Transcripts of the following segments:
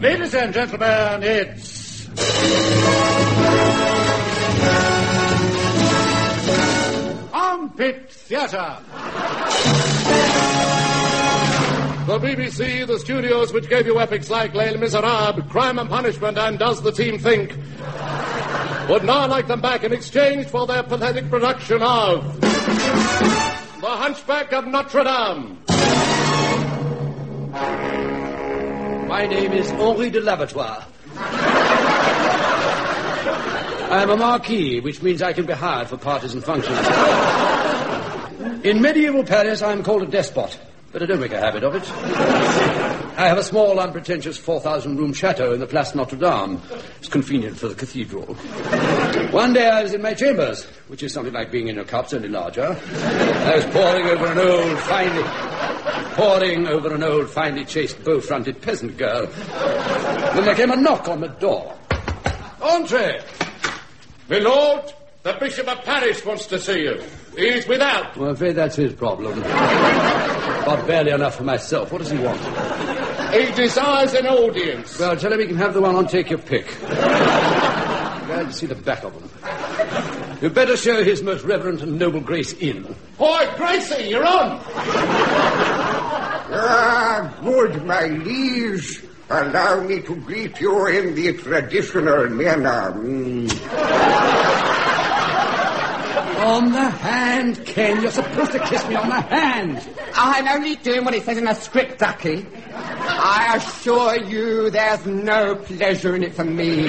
Ladies and gentlemen, it's... Armpit Theatre. The BBC, the studios which gave you epics like Les Miserables, Crime and Punishment, and Does the Team Think, would now like them back in exchange for their pathetic production of The Hunchback of Notre Dame. My name is Henri de Lavatoire. I am a marquis, which means I can be hired for parties and functions. In medieval Paris, I am called a despot, but I don't make a habit of it. I have a small, unpretentious 4,000-room chateau in the Place Notre Dame. It's convenient for the cathedral. One day I was in my chambers, which is something like being in your cups, only larger. I was poring over an old, finely chased, bow-fronted peasant girl. Then there came a knock on the door. Entree! My lord, the Bishop of Paris wants to see you. He's without. Well, I'm afraid that's his problem. Got barely enough for myself. What does he want? He desires an audience. Well, tell him he can have the one on Take Your Pick. Glad to see the back of him. You'd better show His Most Reverend and Noble Grace in. Boy, Gracie, you're on. Good, my liege. Allow me to greet you in the traditional manner. On the hand, Ken. You're supposed to kiss me on the hand. I'm only doing what it says in the script, Ducky. I assure you there's no pleasure in it for me.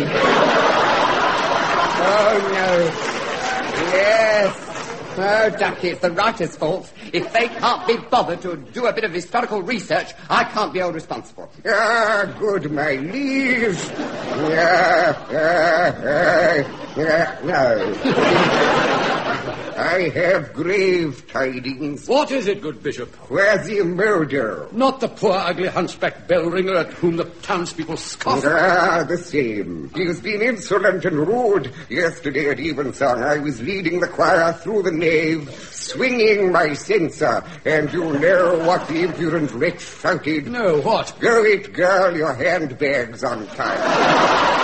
Oh, no. Yes. Oh, Ducky, it's the writer's fault. If they can't be bothered to do a bit of historical research, I can't be held responsible. Good, my liege. No. I have grave tidings. What is it, good bishop? Where's the murder? Not the poor, ugly hunchback bell ringer at whom the townspeople scoff. The same. He has been insolent and rude. Yesterday at evensong, I was leading the choir through the nave, swinging my censer, and you know what the impudent wretch shouted? No, what? Go it, girl, your handbag's on time.